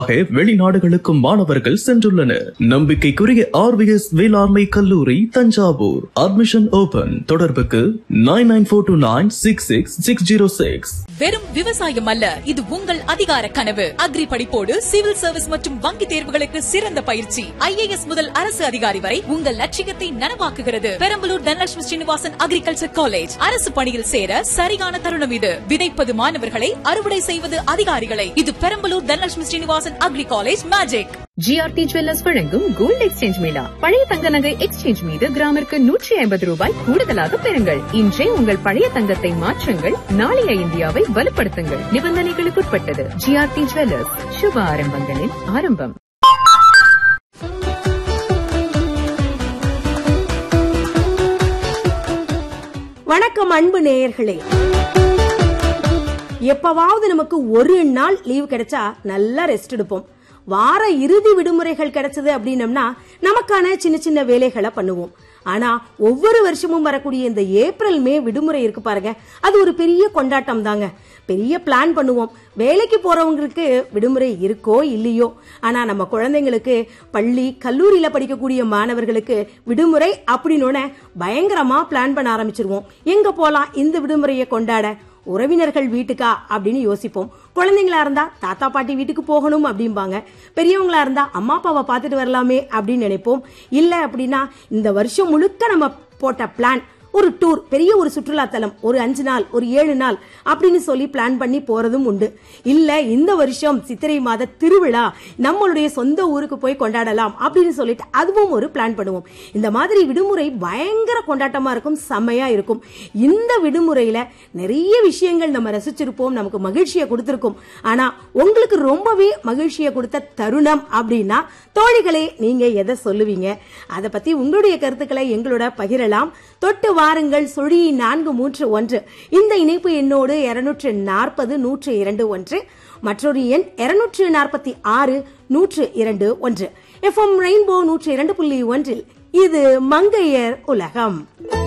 வெளிநாடுகளுக்கும் மாணவர்கள் சென்றுள்ளனர். நம்பிக்கைக்குரிய RVS வேளாண்மை கல்லூரி தஞ்சாவூர். Admission open. தொடர்புக்கு 9942966606. வெறும் விவசாயம் அல்ல, இது உங்கள் அதிகார கனவு. அக்ரி படிப்போடு சிவில் சர்வீஸ் மற்றும் வங்கி தேர்வுகளுக்கு சிறந்த பயிற்சி. IAS முதல் அரசு அதிகாரி வரை உங்கள் லட்சியத்தை நனவாக்குகிறது. Perambalur Dhanalakshmi Srinivasan agriculture college. அரசு பணியில் சேர சரியான தருணம் இது. விதைப்பது மாணவர்களை, அறுவடை செய்வது அதிகாரிகளை. இது Perambalur Dhanalakshmi Srinivasan agri college magic. GRT jewellers வழங்கும் கோல்ட் எக்ஸ்சேஞ்ச் மேளா. பழைய தங்க நகை எக்ஸ்சேஞ்ச் மீது கிராமிற்கு 150 ரூபாய் கூடுதலாக பெறுங்கள். இன்றே உங்கள் பழைய தங்கத்தை மாற்றுங்கள். நாளைய இந்தியாவை வலுப்படுத்துங்கள். நிபந்தனைகளுக்குட்பட்டது. ஜிஆர்டி ஜுவல்லர்ஸ், சுப ஆரம்பங்களின் ஆரம்பம். வணக்கம் அன்பு நேயர்களே. எப்பவாவது நமக்கு ஒரு நாள் லீவ் கிடைச்சா நல்லா ரெஸ்ட் எடுப்போம். வார இறுதி விடுமுறைகள் கிடைச்சது அப்படின்னம்னா நமக்கான சின்ன சின்ன வேலைகளை பண்ணுவோம். ஆனா ஒவ்வொரு வருஷமும் வரக்கூடிய இந்த ஏப்ரல் மே விடுமுறை இருக்கு பாருங்க, அது ஒரு பெரிய கொண்டாட்டம் தாங்க. பெரிய பிளான் பண்ணுவோம். வேலைக்கு போறவங்களுக்கு விடுமுறை இருக்கோ இல்லையோ, ஆனா நம்ம குழந்தைங்களுக்கு, பள்ளி கல்லூரியில படிக்கக்கூடிய மாணவர்களுக்கு விடுமுறை அப்படின்னு பயங்கரமா பிளான் பண்ண ஆரம்பிச்சிருவோம். எங்க போலாம் இந்த விடுமுறையை கொண்டாட? உறவினர்கள் வீட்டுக்கா அப்படின்னு யோசிப்போம். குழந்தைங்களா இருந்தா தாத்தா பாட்டி வீட்டுக்கு போகணும் அப்படிம்பாங்க. பெரியவங்களா இருந்தா அம்மா அப்பாவை பார்த்துட்டு வரலாமே அப்படின்னு நினைப்போம். இல்ல அப்படின்னா இந்த வருஷம் முழுக்க நம்ம போட்ட பிளான் ஒரு டூர், பெரிய ஒரு சுற்றுலா தலம், ஒரு 5 நாள், ஒரு 7 நாள் அப்படின்னு சொல்லி பிளான் பண்ணி போறதும் உண்டு. இல்ல இந்த வருஷம் சித்திரை மாத திருவிழா, நம்மளுடைய சொந்த ஊருக்கு போய் கொண்டாடலாம் அப்படின்னு சொல்லிட்டு அதுவும் ஒரு பிளான் பண்ணுவோம். இந்த மாதிரி விடுமுறை பயங்கர கொண்டாட்டமா இருக்கும், செம்மையா இருக்கும். இந்த விடுமுறையில நிறைய விஷயங்கள் நம்ம ரசிச்சிருப்போம், நமக்கு மகிழ்ச்சியை கொடுத்திருக்கும். ஆனா உங்களுக்கு ரொம்பவே மகிழ்ச்சியை கொடுத்த தருணம் அப்படின்னா தோழிகளே நீங்க எதை சொல்லுவீங்க? அதை பத்தி உங்களுடைய கருத்துக்களை எங்களோட பகிரலாம். தொட்டு வாருங்கள். சுழி 431 இந்த இணைப்பு எண்ணோடு 240-102-1, மற்றொரு எண் 246-102-1. FM ரெயின்போ 102.1 இது மங்கையர் உலகம்.